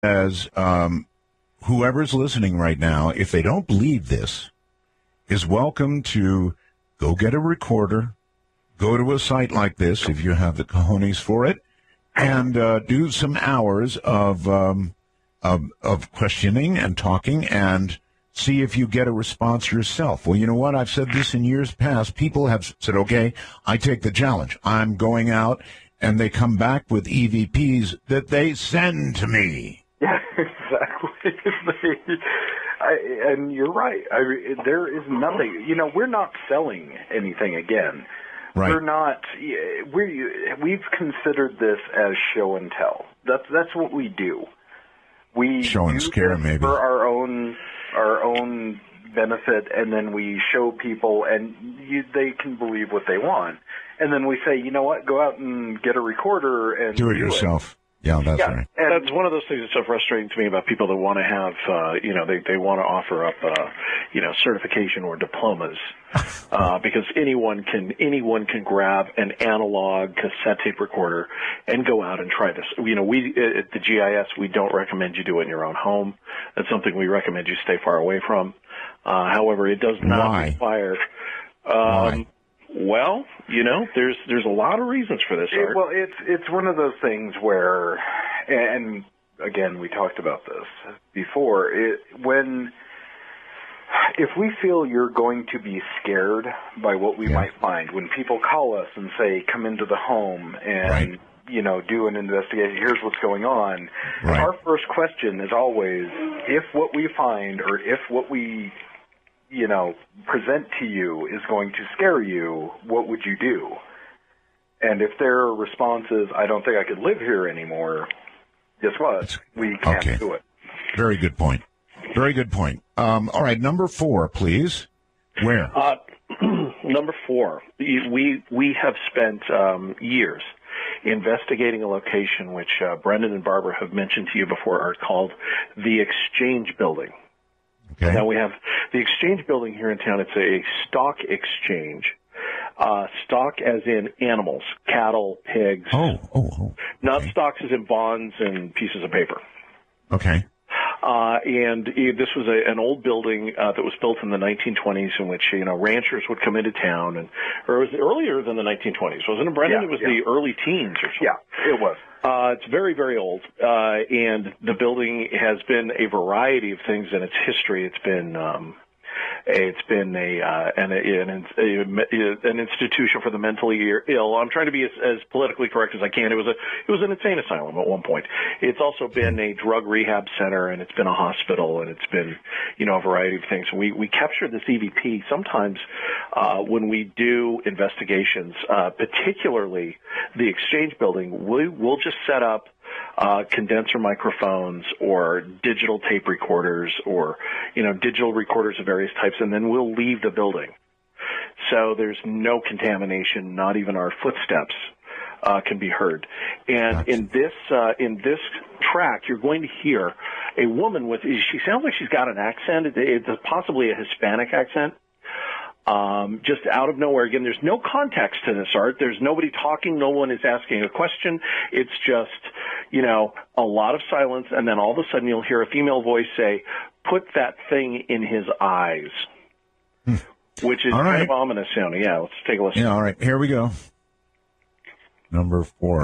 as whoever's listening right now, if they don't believe this, is welcome to go get a recorder, go to a site like this if you have the cojones for it, and do some hours of questioning and talking and see if you get a response yourself. Well, you know what? I've said this in years past. People have said, okay, I take the challenge. I'm going out, and they come back with EVPs that they send to me. Yeah, exactly. And you're right. There is nothing. We're not selling anything again. Right. We're not. We've considered this as show and tell. That's what we do. We show and scare, maybe, for our own benefit, and then we show people, and they can believe what they want. And then we say, you know what? Go out and get a recorder and do it yourself. Yeah, that's right. And that's one of those things that's so frustrating to me about people that want to have, they want to offer up, certification or diplomas, because anyone can grab an analog cassette tape recorder and go out and try this. We at the GIS, we don't recommend you do it in your own home. That's something we recommend you stay far away from. However, it does not require. Why? Well, there's a lot of reasons for this, Art. Well, it's one of those things where, and again, we talked about this before, if we feel you're going to be scared by what we might find, when people call us and say, come into the home and, do an investigation, here's what's going on, our first question is always, if what we find or if what we present to you is going to scare you, what would you do? And if their response is, I don't think I could live here anymore, guess what? We can't do it. Very good point. Very good point. All right, number 4, please. Where? Number 4, we have spent years investigating a location which Brendan and Barbara have mentioned to you before, Art, called the Exchange Building. Okay. Now we have the Exchange Building here in town. It's a stock exchange. Stock as in animals, cattle, pigs. Oh. Not stocks as in bonds and pieces of paper. Okay. And this was an old building that was built in the 1920s in which, ranchers would come into town. Or it was earlier than the 1920s, wasn't it, Brendan? Yeah, it was the early teens or something. Yeah, it was. It's very, very old, and the building has been a variety of things in its history. It's been an institution for the mentally ill. I'm trying to be as politically correct as I can. It was an insane asylum at one point. It's also been a drug rehab center, and it's been a hospital, and it's been a variety of things. We capture this EVP sometimes when we do investigations, particularly the Exchange Building. We'll just set up condenser microphones or digital tape recorders or, digital recorders of various types, and then we'll leave the building. So there's no contamination, not even our footsteps can be heard. And in this track, you're going to hear a woman she sounds like she's got an accent. It's possibly a Hispanic accent. Just out of nowhere. Again, there's no context to this, Art. There's nobody talking. No one is asking a question. It's just, a lot of silence. And then all of a sudden you'll hear a female voice say, put that thing in his eyes, which is kind of ominous sounding. Yeah, let's take a listen. Yeah, all right. Here we go. Number 4. Put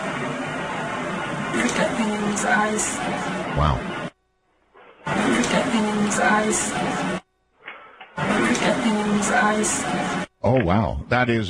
that thing in his eyes. Wow. Put that thing in his eyes. Put that thing in his eyes. Oh, wow. That is...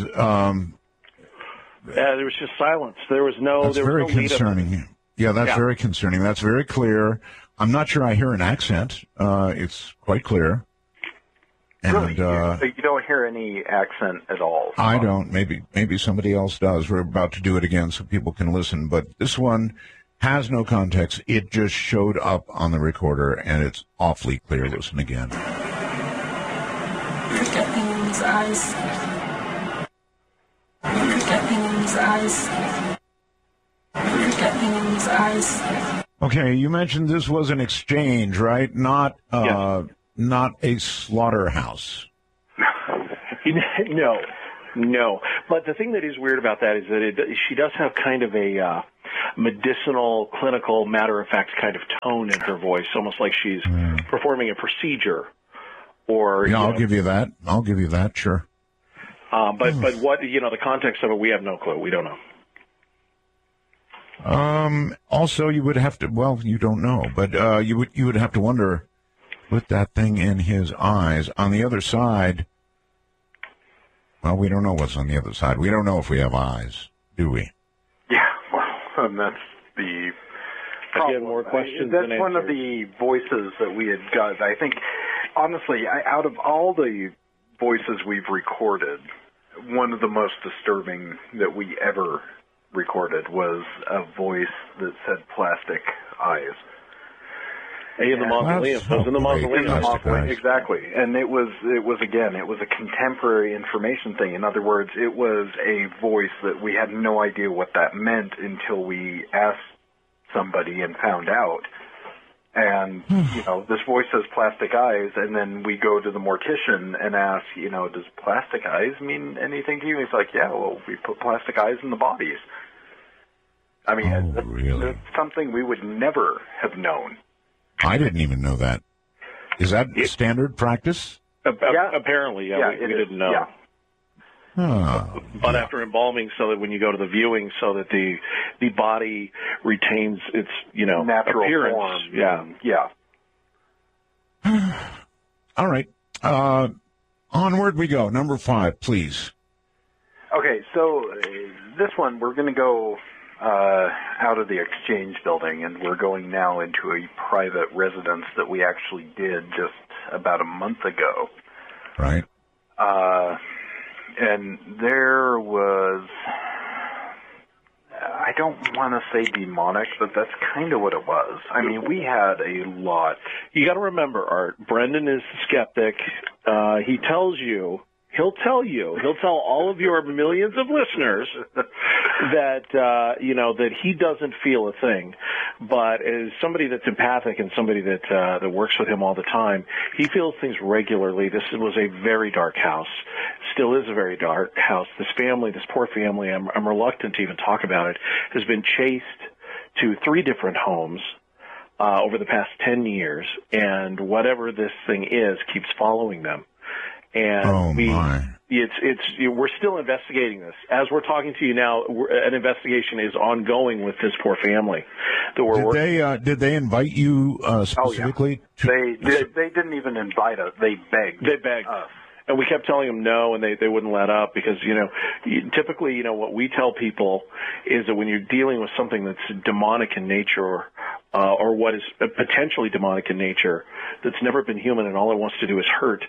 there was just silence. There was no... That's very concerning. Yeah, that's very concerning. That's very clear. I'm not sure I hear an accent. It's quite clear. And, really? You don't hear any accent at all? I don't. Maybe somebody else does. We're about to do it again so people can listen. But this one has no context. It just showed up on the recorder, and it's awfully clear. Listen again. Put that thing in his eyes. Put that thing in his eyes. Put that thing in his eyes. Okay, you mentioned this was an exchange, right? Not a slaughterhouse. No. But the thing that is weird about that is that she does have kind of a medicinal, clinical, matter-of-fact kind of tone in her voice, almost like she's performing a procedure. Or I'll give you that. I'll give you that, sure. But what, the context of it, we have no clue. We don't know. Also, you would have to, well, you don't know, but you would have to wonder, put that thing in his eyes. On the other side, well, we don't know what's on the other side. We don't know if we have eyes, do we? Yeah, well, and that's the problem. Again, more questions That's than one answers. of the voices that we had got. I think, honestly, out of all the voices we've recorded, one of the most disturbing that we ever recorded was a voice that said plastic eyes. In the mausoleum. It was in the mausoleum. Exactly. And it was a contemporary information thing. In other words, it was a voice that we had no idea what that meant until we asked somebody and found out. And, this voice says plastic eyes, and then we go to the mortician and ask, does plastic eyes mean anything to you? And he's like, yeah, well, we put plastic eyes in the bodies. I mean, really? That's something we would never have known. I didn't even know that. Is that standard practice? Apparently, we didn't know. Yeah. But after embalming, so that when you go to the viewing, so that the body retains its natural appearance. Form. Yeah. All right. Onward we go. Number 5, please. Okay, so this one we're going to go out of the Exchange building, and we're going now into a private residence that we actually did just about a month ago. Right. And there was, I don't want to say demonic, but that's kind of what it was. I mean, we had a lot. You got to remember, Art, Brendan is the skeptic. He'll tell all of your millions of listeners that, that he doesn't feel a thing. But as somebody that's empathic and somebody that works with him all the time, he feels things regularly. This was a very dark house. Still is a very dark house. This poor family, I'm reluctant to even talk about it, has been chased to 3 different homes over the past 10 years. And whatever this thing is keeps following them. And we're still investigating this. As we're talking to you now, an investigation is ongoing with this poor family. Did they invite you specifically? Oh, yeah. They didn't even invite us. They begged. Us. And we kept telling them no, and they wouldn't let up because, typically, what we tell people is that when you're dealing with something that's demonic in nature or what is potentially demonic in nature that's never been human and all it wants to do is hurt,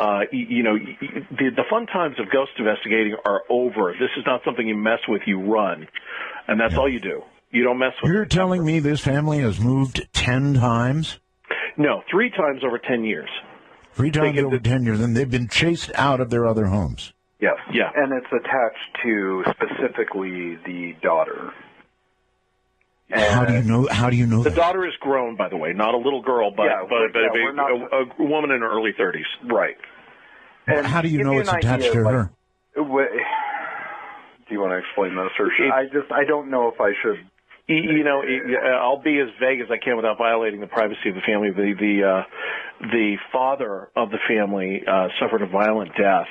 the fun times of ghost investigating are over. This is not something you mess with, you run. And that's all you do. You don't mess with it. You're telling me this family has moved 10 times? No, 3 times over 10 years. 3 times over 10 years, and they've been chased out of their other homes. Yes. Yeah. And it's attached to specifically the daughter. And how do you know the that? daughter is grown, by the way, not a little girl, but a woman in her early 30s. Right. And how do you know it's attached to her? Do you want to explain this, or I don't know if I should. I'll be as vague as I can without violating the privacy of the family. The father of the family suffered a violent death.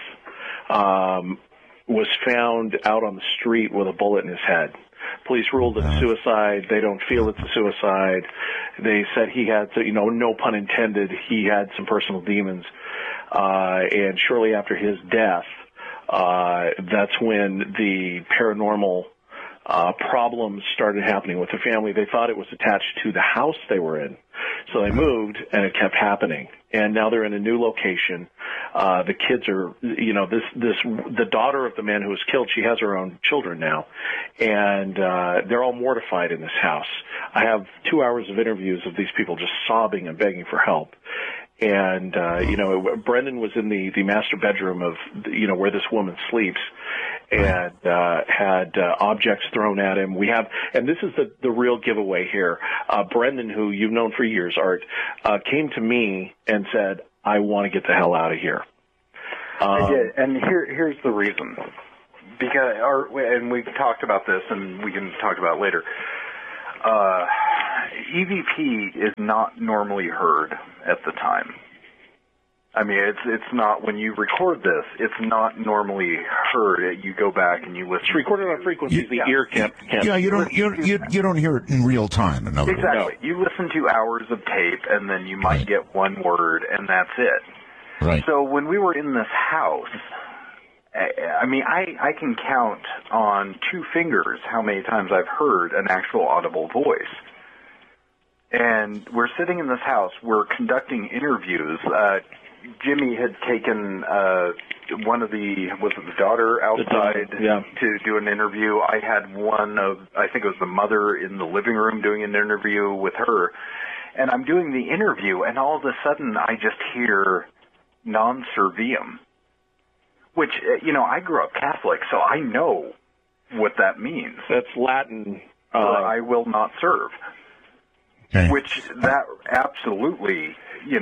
Was found out on the street with a bullet in his head. Police ruled it a suicide. They don't feel it's a suicide. They said he had, no pun intended, he had some personal demons. And shortly after his death, that's when the paranormal problems started happening with the family. They thought it was attached to the house they were in. So they moved, and it kept happening. And now they're in a new location. The kids are, the daughter of the man who was killed, she has her own children now. And they're all mortified in this house. I have 2 hours of interviews of these people just sobbing and begging for help. And, Brendan was in the master bedroom of, where this woman sleeps. And had objects thrown at him. And this is the real giveaway here. Brendan, who you've known for years, Art, came to me and said, "I want to get the hell out of here." I did, and here's the reason. and we talked about this, and we can talk about it later. EVP is not normally heard at the time. I mean, it's not, when you record this, it's not normally heard. You go back and you listen. It's recorded on frequencies the ear can't. Yeah, you don't hear it in real time. In other words. Exactly. No. You listen to hours of tape, and then you might get one word, and that's it. Right. So when we were in this house, I mean, I can count on 2 fingers how many times I've heard an actual audible voice. And we're sitting in this house. We're conducting interviews. Jimmy had taken one of the daughter outside to do an interview. I had I think it was the mother in the living room doing an interview with her. And I'm doing the interview, and all of a sudden I just hear non serviam, which, I grew up Catholic, so I know what that means. That's Latin. I will not serve. Okay. Which that absolutely, you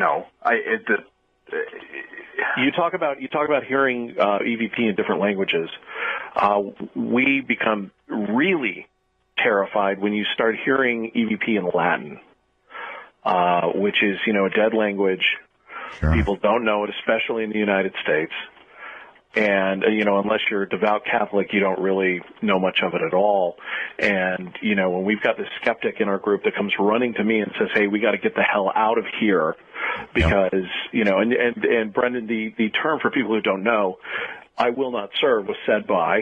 talk about hearing EVP in different languages. We become really terrified when you start hearing EVP in Latin, which is a dead language. Sure. People don't know it, especially in the United States. And, unless you're a devout Catholic, you don't really know much of it at all. And, when we've got this skeptic in our group that comes running to me and says, hey, we got to get the hell out of here because, and Brendan, the term for people who don't know, I will not serve was said by.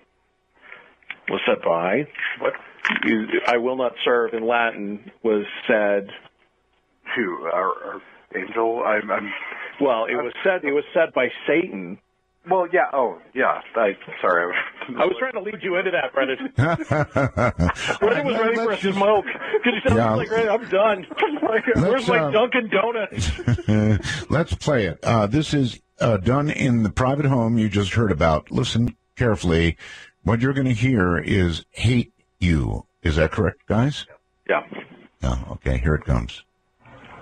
What? I will not serve in Latin was said. To our angel? Well, it was said by Satan. Well, yeah. Oh, yeah. Sorry. I was trying to lead you into that, Brendan. Brendan was ready for a smoke. Because he sounded like, I'm done. Where's my Dunkin' Donuts? Let's play it. This is done in the private home you just heard about. Listen carefully. What you're going to hear is hate you. Is that correct, guys? Yeah. Oh, okay. Here it comes.